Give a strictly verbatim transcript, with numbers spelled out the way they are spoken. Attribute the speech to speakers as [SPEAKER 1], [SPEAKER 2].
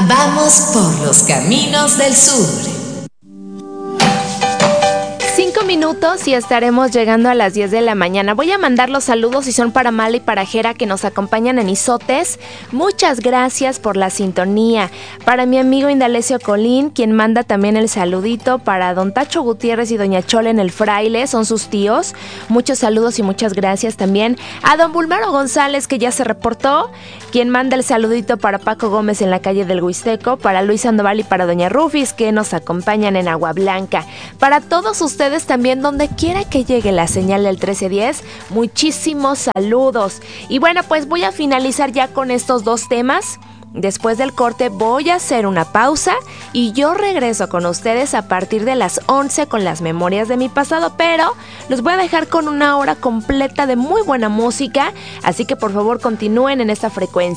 [SPEAKER 1] Vamos por los caminos del sur.
[SPEAKER 2] Cinco minutos y estaremos llegando a las diez de la mañana. Voy a mandar los saludos y son para Mala y para Jera, que nos acompañan en Izotes. Muchas gracias por la sintonía. Para mi amigo Indalecio Colín, quien manda también el saludito. Para don Tacho Gutiérrez y doña Chole en el Fraile, son sus tíos. Muchos saludos y muchas gracias también. A don Bulmaro González, que ya se reportó, quien manda el saludito para Paco Gómez en la calle del Huisteco. Para Luis Sandoval y para doña Rufis, que nos acompañan en Agua Blanca. Para todos ustedes también, donde quiera que llegue la señal del trece diez, muchísimos saludos. Y bueno, pues voy a finalizar ya con estos dos temas. Después del corte voy a hacer una pausa y yo regreso con ustedes a partir de las once con las memorias de mi pasado, pero los voy a dejar con una hora completa de muy buena música, así que por favor continúen en esta frecuencia.